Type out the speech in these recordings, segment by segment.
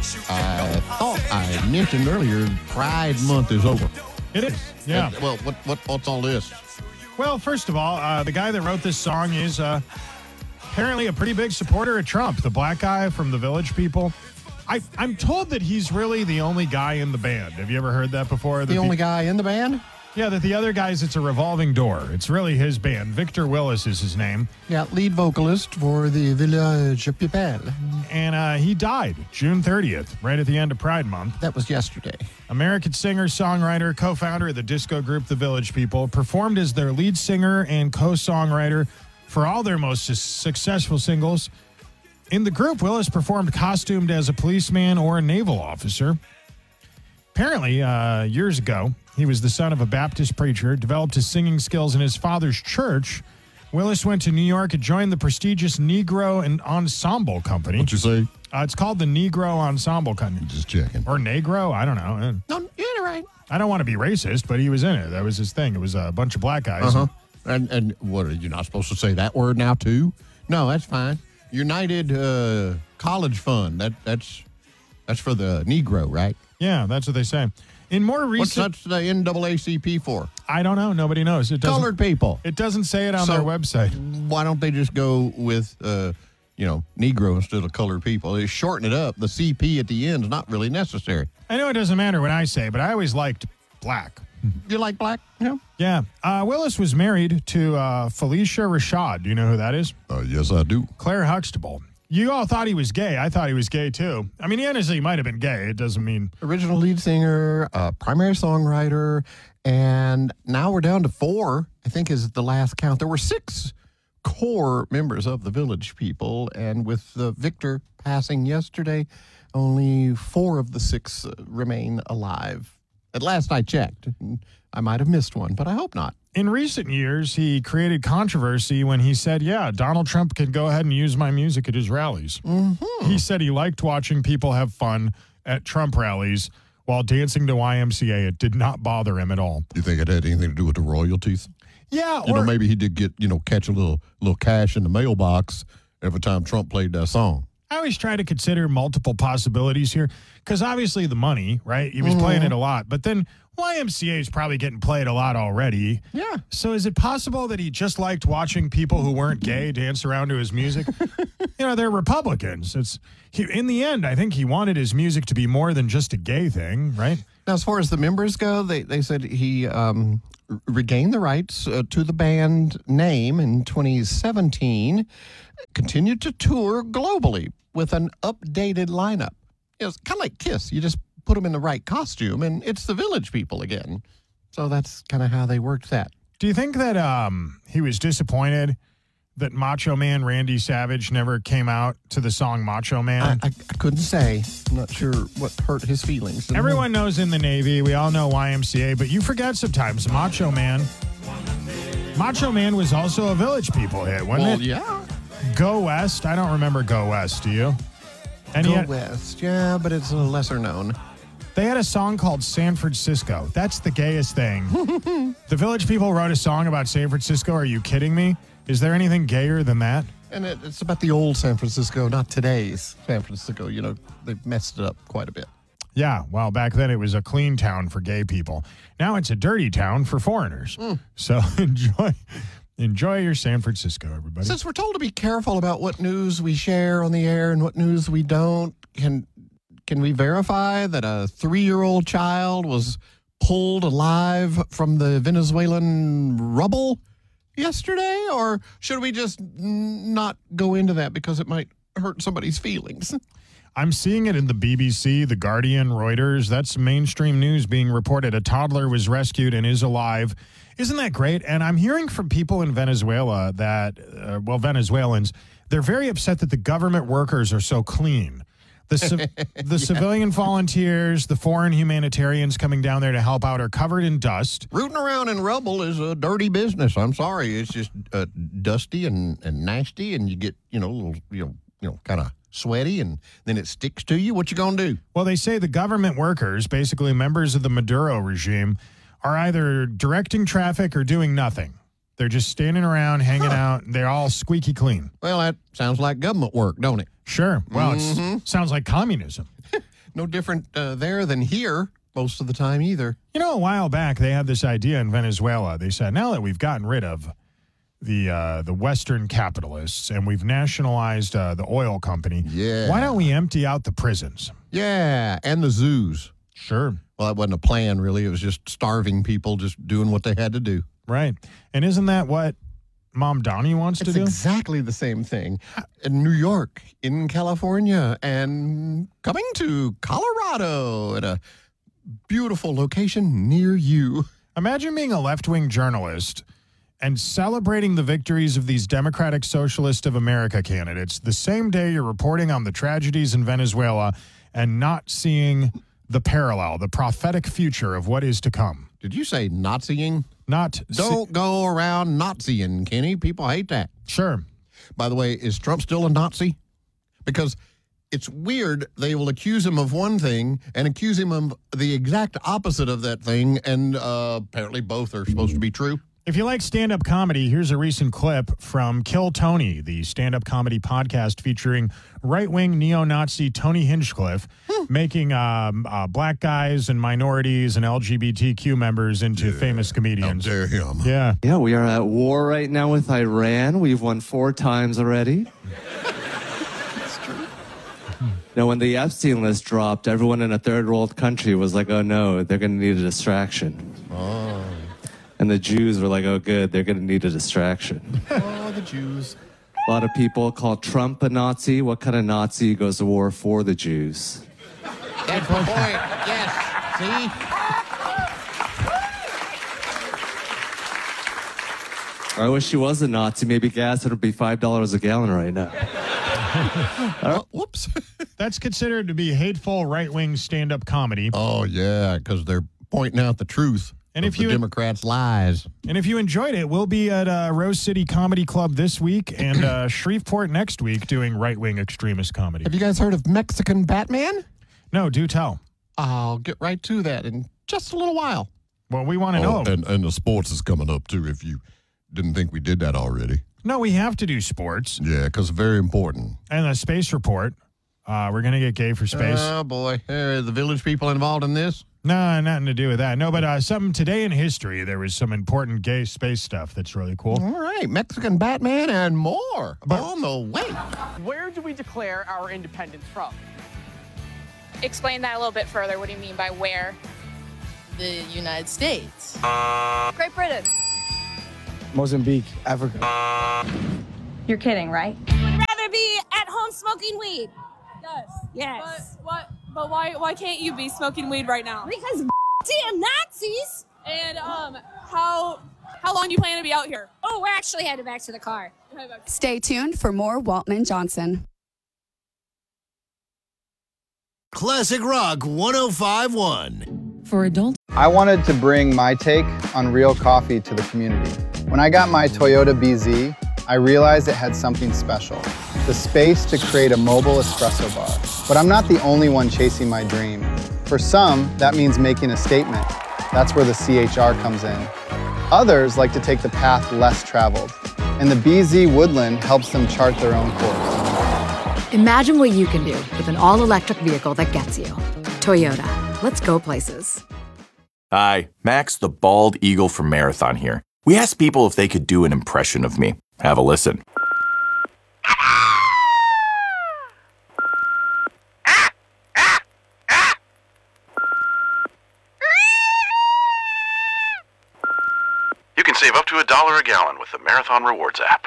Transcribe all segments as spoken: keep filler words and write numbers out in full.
I thought I mentioned earlier, Pride Month is over. It is, yeah. Uh, well, what, what what's all this? Well, first of all, uh, the guy that wrote this song is uh, apparently a pretty big supporter of Trump, the black guy from the Village People. I, I'm told that he's really the only guy in the band. Have you ever heard that before? That The only guy in the band? Yeah, that the other guys, it's a revolving door. It's really his band. Victor Willis is his name. Yeah, lead vocalist for the Village People. And uh, he died June thirtieth, right at the end of Pride Month. That was yesterday. American singer, songwriter, co-founder of the disco group The Village People, performed as their lead singer and co-songwriter for all their most su- successful singles. In the group, Willis performed costumed as a policeman or a naval officer. Apparently, uh, years ago, he was the son of a Baptist preacher, developed his singing skills in his father's church. Willis went to New York and joined the prestigious Negro and Ensemble Company. What'd you say? Uh, it's called the Negro Ensemble Company. Just checking. Or Negro, I don't know. No, you're right. I don't want to be racist, but he was in it. That was his thing. It was a bunch of black guys. Uh-huh. And, and what, are you not supposed to say that word now, too? No, that's fine. United uh, College Fund. That That's that's for the Negro, right? Yeah, that's what they say. In more What's recent... that's the N double A C P for? I don't know. Nobody knows. It doesn't, Colored people. It doesn't say it on So, their website. Why don't they just go with, uh, you know, Negro instead of colored people? They shorten it up. The C P at the end is not really necessary. I know it doesn't matter what I say, but I always liked black. You like black? Yeah. Yeah. Uh, Willis was married to uh, Felicia Rashad. Do you know who that is? Uh, yes, I do. Claire Huxtable. You all thought he was gay. I thought he was gay, too. I mean, he honestly might have been gay. It doesn't mean... Original lead singer, uh, primary songwriter, and now we're down to four, I think is the last count. There were six core members of the Village People, and with uh, Victor passing yesterday, only four of the six uh, remain alive. At last I checked. I might have missed one, but I hope not. In recent years, he created controversy when he said, yeah, Donald Trump can go ahead and use my music at his rallies. Mm-hmm. He said he liked watching people have fun at Trump rallies while dancing to Y M C A. It did not bother him at all. You think it had anything to do with the royalties? Yeah. You or, know, maybe he did get, you know, catch a little little cash in the mailbox every time Trump played that song. I always try to consider multiple possibilities here because obviously the money, right? He was mm-hmm. playing it a lot, but then Y M C A is probably getting played a lot already. Yeah. So is it possible that he just liked watching people who weren't gay dance around to his music? You know, they're Republicans. It's he, in the end, I think he wanted his music to be more than just a gay thing, right? Now, as far as the members go, they, they said he um, regained the rights uh, to the band name in twenty seventeen, continued to tour globally with an updated lineup. You know, it's kind of like Kiss. You just put them in the right costume, and it's the Village People again. So that's kind of how they worked that. Do you think that um, he was disappointed that Macho Man Randy Savage never came out to the song Macho Man? I, I, I couldn't say. I'm not sure what hurt his feelings. Everyone knows in the Navy, we all know Y M C A, but you forget sometimes Macho Man. Macho Man was also a Village People hit, wasn't well, it? yeah. Go West? I don't remember Go West, do you? And Go had, West, yeah, but it's a lesser known. They had a song called San Francisco. That's the gayest thing. The Village People wrote a song about San Francisco. Are you kidding me? Is there anything gayer than that? And it, it's about the old San Francisco, not today's San Francisco. You know, they've messed it up quite a bit. Yeah, well, back then it was a clean town for gay people. Now it's a dirty town for foreigners. Mm. So enjoy enjoy your San Francisco, everybody. Since we're told to be careful about what news we share on the air and what news we don't, can can we verify that a three-year-old child was pulled alive from the Venezuelan rubble yesterday? Or should we just not go into that because it might hurt somebody's feelings? I'm seeing it in the B B C, The Guardian, Reuters. That's mainstream news being reported. A toddler was rescued and is alive. Isn't that great? And I'm hearing from people in Venezuela that, uh, well, Venezuelans, they're very upset that the government workers are so clean. The, civ- the yeah. civilian volunteers, the foreign humanitarians coming down there to help out are covered in dust. Rooting around in rubble is a dirty business. I'm sorry. It's just uh, dusty and, and nasty, and you get, you know, a little, you know, you know, kind of sweaty, and then it sticks to you. What you gonna do? Well, they say the government workers, basically members of the Maduro regime, are either directing traffic or doing nothing. They're just standing around, hanging huh. out. They're all squeaky clean. Well, that sounds like government work, don't it? Sure. Well, mm-hmm. it sounds like communism. no different uh, there than here most of the time either. You know, a while back, they had this idea in Venezuela. They said, now that we've gotten rid of the uh, the Western capitalists and we've nationalized uh, the oil company, Yeah. why don't we empty out the prisons? Yeah, and the zoos. Sure. Well, that wasn't a plan, really. It was just starving people, just doing what they had to do. Right. And isn't that what Mom Donnie wants It's to do? exactly the same thing in New York, in California, and coming to Colorado at a beautiful location near you. Imagine being a left-wing journalist and celebrating the victories of these Democratic Socialist of America candidates the same day you're reporting on the tragedies in Venezuela and not seeing the parallel, the prophetic future of what is to come. Did you say Naziing? Not Don't se- go around Naziing, Kenny. People hate that. Sure. By the way, is Trump still a Nazi? Because it's weird. They will accuse him of one thing and accuse him of the exact opposite of that thing, and uh, apparently both are supposed to be true. If you like stand-up comedy, here's a recent clip from Kill Tony, the stand-up comedy podcast featuring right-wing neo-Nazi Tony Hinchcliffe, making um, uh, black guys and minorities and L G B T Q members into yeah. famous comedians. How dare him. Yeah. Yeah, we are at war right now with Iran. We've won four times already. That's true. Now, when the Epstein list dropped, everyone in a third world country was like, oh no, they're going to need a distraction. Oh. And the Jews were like, oh, good, they're going to need a distraction. Oh, the Jews. A lot of people call Trump a Nazi. What kind of Nazi goes to war for the Jews? That's the point. Yes. See? I wish he was a Nazi. Maybe gas would be five dollars a gallon right now. Uh, whoops. That's considered to be hateful right-wing stand-up comedy. Oh, yeah, because they're pointing out the truth. And of if the you Democrats' lies. And if you enjoyed it, we'll be at uh, Rose City Comedy Club this week and uh, Shreveport next week doing right-wing extremist comedy. Have you guys heard of Mexican Batman? No, do tell. I'll get right to that in just a little while. Well, we want to Oh, know. and, and the sports is coming up, too, if you didn't think we did that already. No, we have to do sports. Yeah, because it's very important. And a space report. Uh, we're going to get gay for space. Oh, boy. Are the village people involved in this? No, nothing to do with that. No, but uh, something today in history, there was some important gay space stuff that's really cool. All right, Mexican Batman and more but, on the way. Where do we declare our independence from? Explain that a little bit further. What do you mean by where? The United States. Great Britain. Mozambique, Africa. You're kidding, right? Would rather be at home smoking weed. Yes. Yes. But what? But why? Why can't you be smoking weed right now? Because damn Nazis. And um, how how long do you plan to be out here? Oh, we're actually headed back to the car. Stay tuned for more Waltman Johnson. Classic Rock one oh five one. For adults. I wanted to bring my take on real coffee to the community. When I got my Toyota B Z, I realized it had something special, the space to create a mobile espresso bar. But I'm not the only one chasing my dream. For some, that means making a statement. That's where the C H R comes in. Others like to take the path less traveled, and the B Z Woodland helps them chart their own course. Imagine what you can do with an all-electric vehicle that gets you. Toyota, let's go places. Hi, Max the Bald Eagle from Marathon here. We asked people if they could do an impression of me. Have a listen. You can save up to a dollar a gallon with the Marathon Rewards app.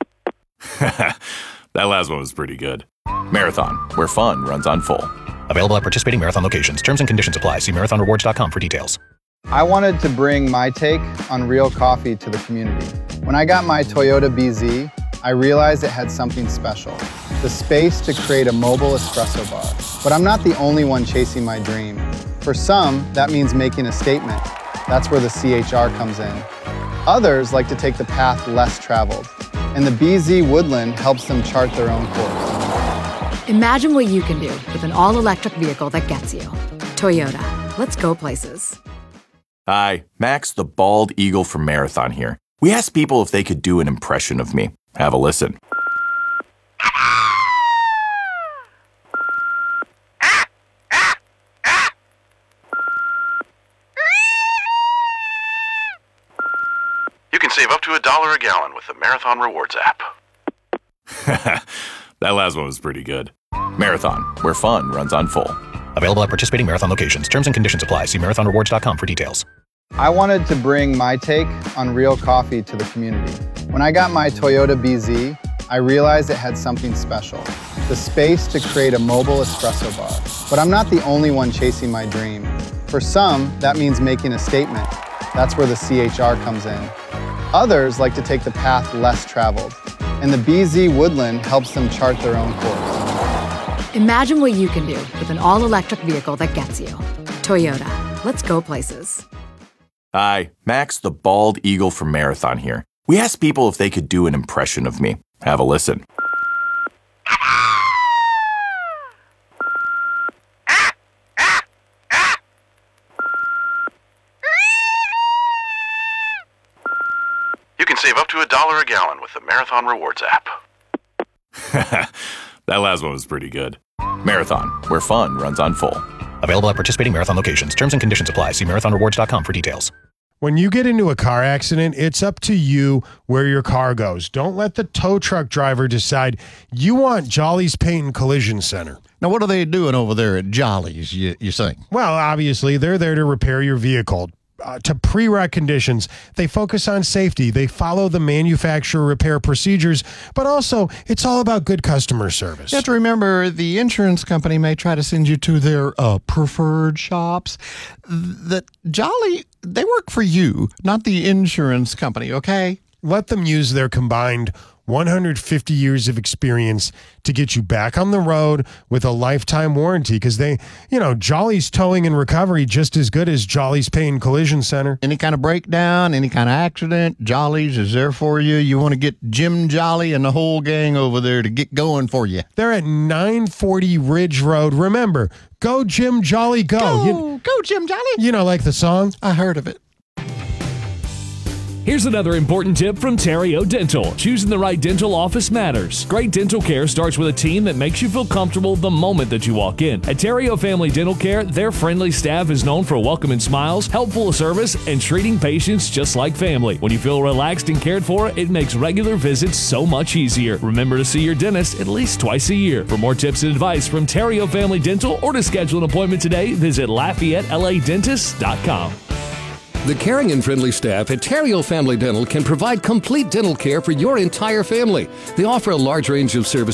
That last one was pretty good. Marathon, where fun runs on full. Available at participating Marathon locations. Terms and conditions apply. See marathon rewards dot com for details. I wanted to bring my take on real coffee to the community. When I got my Toyota B Z, I realized it had something special, the space to create a mobile espresso bar. But I'm not the only one chasing my dream. For some, that means making a statement. That's where the C H R comes in. Others like to take the path less traveled, and the B Z Woodland helps them chart their own course. Imagine what you can do with an all-electric vehicle that gets you. Toyota, let's go places. Hi, Max the Bald Eagle from Marathon here. We asked people if they could do an impression of me. Have a listen. You can save up to a dollar a gallon with the Marathon Rewards app. That last one was pretty good. Marathon, where fun runs on full. Available at participating Marathon locations. Terms and conditions apply. See marathon rewards dot com for details. I wanted to bring my take on real coffee to the community. When I got my Toyota B Z, I realized it had something special, the space to create a mobile espresso bar. But I'm not the only one chasing my dream. For some, that means making a statement. That's where the C H R comes in. Others like to take the path less traveled, and the B Z Woodland helps them chart their own course. Imagine what you can do with an all-electric vehicle that gets you. Toyota. Let's go places. Hi, Max the Bald Eagle from Marathon here. We asked people if they could do an impression of me. Have a listen. You can save up to a dollar a gallon with the Marathon Rewards app. That last one was pretty good. Marathon, where fun runs on full. Available at participating Marathon locations. Terms and conditions apply. See marathon rewards dot com for details. When you get into a car accident, it's up to you where your car goes. Don't let the tow truck driver decide. You want Jolly's Paint and Collision Center. Now, what are they doing over there at Jolly's, you, you think? Well, obviously, they're there to repair your vehicle. Uh, to pre-wreck conditions. They focus on safety. They follow the manufacturer repair procedures, but also it's all about good customer service. You have to remember the insurance company may try to send you to their uh, preferred shops. That Jolly, they work for you, not the insurance company, okay? Let them use their combined one hundred fifty years of experience to get you back on the road with a lifetime warranty, because they, you know, Jolly's Towing and Recovery just as good as Jolly's Paint and Collision Center. Any kind of breakdown, any kind of accident, Jolly's is there for you. You want to get Jim Jolly and the whole gang over there to get going for you. They're at nine forty Ridge Road. Remember, go Jim Jolly, go. Go, you, go Jim Jolly. You know, like the song? I heard of it. Here's another important tip from Terrio Dental. Choosing the right dental office matters. Great dental care starts with a team that makes you feel comfortable the moment that you walk in. At Terrio Family Dental Care, their friendly staff is known for welcoming smiles, helpful service, and treating patients just like family. When you feel relaxed and cared for, it makes regular visits so much easier. Remember to see your dentist at least twice a year. For more tips and advice from Terrio Family Dental, or to schedule an appointment today, visit Lafayette L A Dentist dot com. The caring and friendly staff at Terrio Family Dental can provide complete dental care for your entire family. They offer a large range of services